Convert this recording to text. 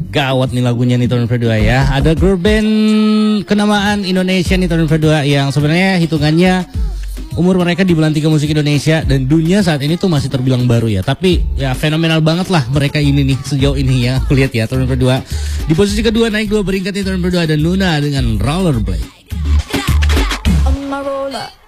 Gawat nih lagunya nih tahun kedua ya. Ada girl band kenamaan Indonesia nih tahun kedua yang sebenarnya hitungannya umur mereka di belantika musik Indonesia dan dunia saat ini tuh masih terbilang baru ya. Tapi ya fenomenal banget lah mereka ini nih sejauh ini ya. Aku lihat ya tahun kedua. Di posisi kedua naik 2 peringkat nih tahun kedua ada Nuna dengan Rollerblade. On my roller.